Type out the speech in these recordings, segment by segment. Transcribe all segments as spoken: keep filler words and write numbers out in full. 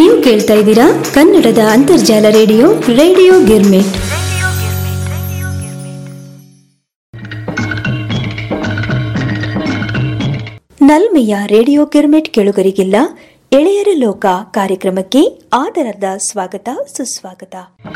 ನೀವು ಕೇಳ್ತಾ ಇದ್ದೀರಾ ಕನ್ನಡದ ಅಂತರ್ಜಾಲ radio radio girmit. ನಲ್ಮೆಯ radio girmit ಕೇಳುಗರಿಗೆಲ್ಲ ಎಳೆಯರ ಲೋಕ ಕಾರ್ಯಕ್ರಮಕ್ಕೆ ಆದರದ ಸ್ವಾಗತ ಸುಸ್ವಾಗತ.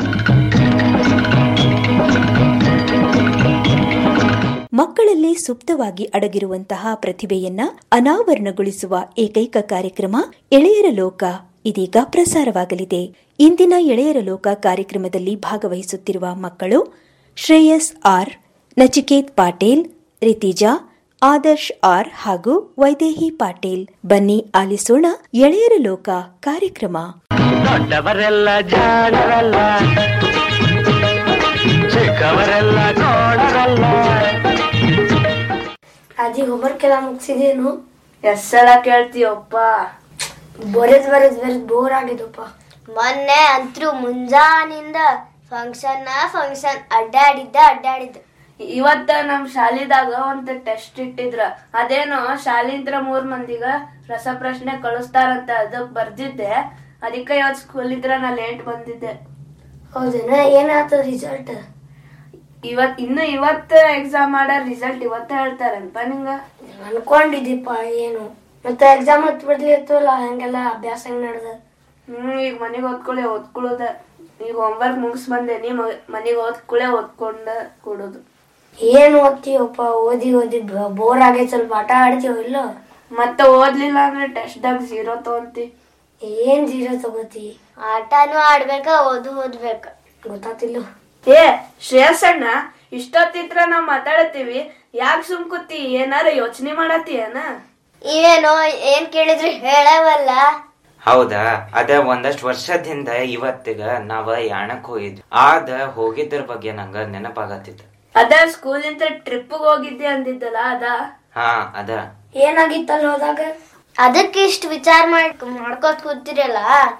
ಮಕ್ಕಳಲ್ಲಿ ಸುಪ್ತವಾಗಿ ಅಡಗಿರುವಂತಹ ಪ್ರತಿಭೆಯನ್ನ ಅನಾವರಣಗೊಳಿಸುವ ಏಕೈಕ ಕಾರ್ಯಕ್ರಮ ಎಳೆಯರ ಲೋಕ ಇದೀಗ ಪ್ರಸಾರವಾಗಲಿದೆ. ಇಂದಿನ ಎಳೆಯರ ಲೋಕ ಕಾರ್ಯಕ್ರಮದಲ್ಲಿ ಭಾಗವಹಿಸುತ್ತಿರುವ ಮಕ್ಕಳು ಶ್ರೇಯಸ್ ಆರ್, ನಚಿಕೇತ್ ಪಾಟೀಲ್, ರಿತಿಜಾ, ಆದರ್ಶ್ ಆರ್ ಹಾಗೂ ವೈದೇಹಿ ಪಾಟೀಲ್. ಬನ್ನಿ ಆಲಿಸೋಣ ಎಳೆಯರ ಲೋಕ ಕಾರ್ಯಕ್ರಮ. ದೊಡ್ಡವರೆಲ್ಲ ಜಾಣರಲ್ಲ, ಚಿಕ್ಕವರೆಲ್ಲ ನೋಡರಲ್ಲ. ಅಜ್ಜಿ ಹೋಮ್ವರ್ಕ್ ಎಲ್ಲ ಮುಗಿಸಿದೇನು? ಎಷ್ಟ್ ಸಲ ಕೇಳ್ತೀಯಪ್ಪ? ಬರೆದ್ ಬರೆದ್ ಬರೆದ್ ಬೋರ್ ಆಗಿದಪ್ಪ. ಮೊನ್ನೆ ಅಂತೂ ಮುಂಜಾನಿಂದ ಫಂಕ್ಷನ್ ಫಂಕ್ಷನ್ ಅಡ್ಡಾಡಿದ್ದ ಅಡ್ಡಾಡಿದ್ದ. ಇವತ್ತ ನಮ್ ಶಾಲಿದಾಗ ಒಂದ್ ಟೆಸ್ಟ್ ಇಟ್ಟಿದ್ರ, ಅದೇನೋ ಶಾಲಿಂತ್ರ ಮೂರ್ ಮಂದಿಗ ರಸಪ್ರಶ್ನೆ ಕಳಿಸ್ತಾರಂತ ಅದಕ್ ಬರ್ದಿದ್ದೆ. ಅದಕ್ಕೆ ಇವತ್ ಸ್ಕೂಲ್ ಇದ್ರ ನಾ ಲೇಟ್ ಬಂದಿದ್ದೆ. ಹೌದೇನ? ಏನಾಯ್ತದ ರಿಸಲ್ಟ್? ಇವತ್ ಇನ್ನು ಇವತ್ತ ಎಕ್ಸಾಮ್ ಮಾಡೋ ರಿಸಲ್ಟ್ ಇವತ್ತ ಹೇಳ್ತಾರಲ್ಪ ನಿಂಗ? ಅನ್ಕೊಂಡಿದ್ದೀಪ ಏನು ಮತ್ತೆ ಎಕ್ಸಾಮ್ ಹತ್ ಬಿಡ್ಲಿತ್ತಲ್ಲ, ಹಂಗೆಲ್ಲ ಅಭ್ಯಾಸ ಹೆಂಗ್ ನಡ್ದ? ಹ್ಮ್ ಈಗ ಮನಿಗ್ ಓದ್ಕೊಳ್ಳೆ ಓದ್ಕೊಳ್ಳೋದ. ಈಗ ಹೋಮ್ವರ್ಕ್ ಮುಗಿಸ್ ಬಂದೆ, ನೀ ಮನಿಗ್ ಓದ್ಕೊಳ್ಳೆ ಓದ್ಕೊಂಡ ಕೊಡೋದು. ಏನ್ ಓದ್ತೀವಪ್ಪ? ಓದಿ ಓದಿ ಬೋರ್ ಆಗೈತ್, ಸ್ವಲ್ಪ ಆಟ ಆಡ್ತೀವ ಇಲ್ಲ? ಮತ್ತೆ ಓದ್ಲಿಲ್ಲ ಅಂದ್ರೆ ಟೆಸ್ಟ್ ದಾಗ ಜೀರೋ ತಗೊಂತಿ. ಏನ್ ಜೀರೋ ತಗೋತಿ? ಆಟನೂ ಆಡ್ಬೇಕ, ಓದು ಓದ್ಬೇಕ. ಗೊತ್ತಾತಿಲ್ಲ. ಏ ಶ್ರೇಯಸಣ್ಣ, ಇಷ್ಟೊತ್ತಿತ್ರ ನಾವ್ ಮಾತಾಡತ್ತೀವಿ, ಯಾಕೆ ಸುಮ್ ಕೂತಿ? ಏನಾರ ಯೋಚನೆ ಮಾಡತ್ತೀಯನ? ಇವೇನೋ ಏನ್ ಕೇಳಿದ್ರು ಹೇಳವಲ್ಲ. ಹೌದಾ? ಅದ ಒಂದಷ್ಟು ವರ್ಷದಿಂದ ಇವತ್ತಿಗ ನಾವ ಯಾಣಕ್ ಹೋಗಿದ್ವಿ. ಆದ ಹೋಗಿದ್ರ ಬಗ್ಗೆ ನಂಗ ನೆನಪಾಗತ್ತಿತ್ತು. ಅದ ಸ್ಕೂಲ್ ಇಂದ ಟ್ರಿಪ್ ಹೋಗಿದ್ದೆ ಅಂದಿದ್ದಲ್ಲ ಅದ? ಹಾ ಅದ. ಏನಾಗಿತ್ತಲ್ಲ ಹೋದಾಗ? ಅದಕ್ಕೆ ಇಷ್ಟು ವಿಚಾರ ಮಾಡ್ ಮಾಡ್ಕೋತ ಕೂತಿರಲ್ಲ,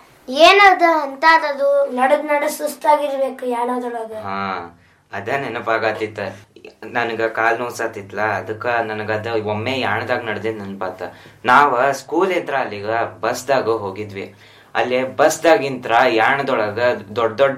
ಏನದ ಅಂತದದು? ನಡದ್ ನಡ ಸುಸ್ತಾಗಿರ್ಬೇಕು ಯಾಣದೊಳಗ. ಹಾ ಅದ ನೆನಪಾಗತ್ತಿತ್ತ. ನನಗ ಕಾಲ್ ನೋಸತ್ತಿತ್ಲ, ಅದಕ್ಕ ನನಗದ ಒಮ್ಮೆ ಯಾಣದಾಗ ನಡ್ದಿದ್ ನೆನಪಾತ. ನಾವ ಸ್ಕೂಲ್ ಇದ್ರ ಅಲ್ಲಿಗ ಬಸ್ದಾಗ ಹೋಗಿದ್ವಿ. ಅಲ್ಲಿ ಬಸ್ದಾಗಿಂತ್ರ ಯಾಣದೊಳಗ ದೊಡ್ಡ ದೊಡ್ಡ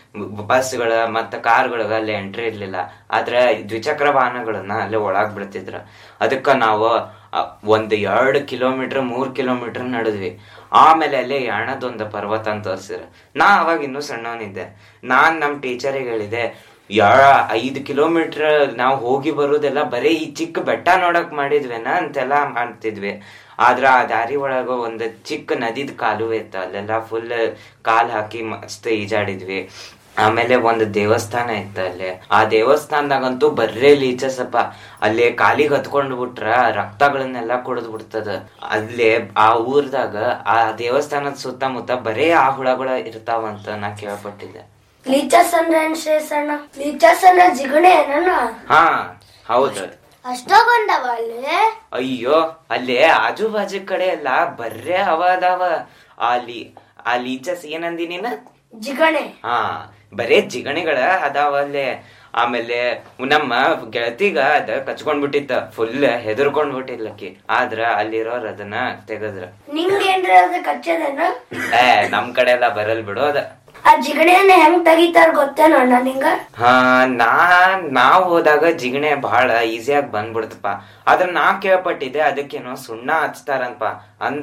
ಬಸ್ಗಳ ಮತ್ತ ಕಾರ್ಗಳಗ ಅಲ್ಲಿ ಎಂಟ್ರಿ ಇರ್ಲಿಲ್ಲ. ಆದ್ರ ದ್ವಿಚಕ್ರ ವಾಹನಗಳನ್ನ ಅಲ್ಲಿ ಒಳಗ್ ಬಿಡ್ತಿದ್ರ. ಅದಕ್ಕ ನಾವು ಒಂದ್ ಎರಡ್ ಕಿಲೋಮೀಟರ್ ಮೂರ್ ಕಿಲೋಮೀಟರ್ ನಡೆದ್ವಿ. ಆಮೇಲೆ ಅಲ್ಲಿ ಯಾಣದೊಂದು ಪರ್ವತ ಅಂತ ತೋರ್ಸಿದ್ರ. ನಾ ಅವಾಗ ಇನ್ನೂ ಸಣ್ಣವನಿದ್ದೆ. ನಾನ್ ನಮ್ ಟೀಚರಿಗೆ ಹೇಳಿದೆ, ಯಾರ ಐದ್ ಕಿಲೋಮೀಟರ್ ನಾವ್ ಹೋಗಿ ಬರುದೆಲ್ಲ ಬರೀ ಈ ಚಿಕ್ಕ ಬೆಟ್ಟ ನೋಡಕ್ ಮಾಡಿದ್ವೇನ ಅಂತೆಲ್ಲಾ ಮಾಡ್ತಿದ್ವಿ. ಆದ್ರ ಆ ದಾರಿ ಒಳಗ ಒಂದ್ ಚಿಕ್ಕ ನದಿದ್ ಕಾಲುವೆ ಇತ್ತು, ಅಲ್ಲೆಲ್ಲಾ ಫುಲ್ ಕಾಲ್ ಹಾಕಿ ಮಸ್ತ್ ಈಜಾಡಿದ್ವಿ. ಆಮೇಲೆ ಒಂದ್ ದೇವಸ್ಥಾನ ಇತ್ತ ಅಲ್ಲಿ. ಆ ದೇವಸ್ಥಾನದಾಗಂತೂ ಬರ್ರೇ ಲೀಚಸಪ್ಪ. ಅಲ್ಲಿ ಕಾಲಿಗೆ ಹತ್ಕೊಂಡ್ ಬಿಟ್ರ ರಕ್ತಗಳನ್ನೆಲ್ಲಾ ಕುಡಿದ್ ಬಿಡ್ತದ. ಅಲ್ಲೇ ಆ ಊರ್ದಾಗ ಆ ದೇವಸ್ಥಾನದ ಸುತ್ತಮುತ್ತ ಬರೇ ಆ ಹುಳಗಳ ಇರ್ತಾವಂತ ನಾ ಕೇಳ್ಪಟ್ಟಿದ್ದೆ. ಲೀಚಸ್ ಅಂದ್ರೆ ಏನ್ ಶ್ರೇಯಸಣ್ಣ? ಲೀಚಸ್ ಅಂದ್ರೆ ಜಿಗಣೆ ಏನ? ಹಾ ಹೌದು. ಅಷ್ಟೊಂದವ ಅಲ್ಲಿ? ಅಯ್ಯೋ, ಅಲ್ಲಿ ಆಜು ಬಾಜು ಕಡೆ ಎಲ್ಲ ಬರ್ರೇ ಅವ ಅದಾವ. ಅಲ್ಲಿ ಆ ಲೀಚಸ್ ಏನಂದಿ ನೀನ? ಜಿಗಣೆ. ಹಾ, ಬರೇ ಜಿಗಣಿಗಳ ಅದಾವ ಅಲ್ಲೇ. ಆಮೇಲೆ ನಮ್ಮ ಗೆಳತಿಗ ಅದ ಕಚ್ಕೊಂಡ್ ಬಿಟ್ಟಿತ್ತ, ಫುಲ್ ಹೆದರ್ಕೊಂಡ್ ಬಿಟ್ಟಿಲ್ಲಕಿ. ಆದ್ರ ಅಲ್ಲಿರೋರ್ ಅದನ್ನ ತೆಗದ್ರ. ನಿಂಗೇನ್ರಿ ಅದ ಕಚ್ಚದೇನ? ಏ ನಮ್ ಕಡೆ ಎಲ್ಲ ಬರಲ್ ಬಿಡು ಅದ. ಆ ಜಿಗಣೆಯನ್ನ ಹೆಂಗ್ ತೆಗಿತಾರ ಗೊತ್ತೇನೋ ಅಣ್ಣ ನಿಂಗ? ಹಾ, ನಾ ನಾವ್ ಹೋದಾಗ ಜಿಗಣೆ ಬಹಳ ಈಸಿಯಾಗಿ ಬಂದ್ಬಿಡ್ತಪ್ಪ. ಆದ್ರ ನಾ ಕೇಳ್ಪಟ್ಟಿದ್ದೆ ಅದಕ್ಕೇನೋ ಸುಣ್ಣ ಹಚ್ತಾರಂತ. ಅಂದ್ರ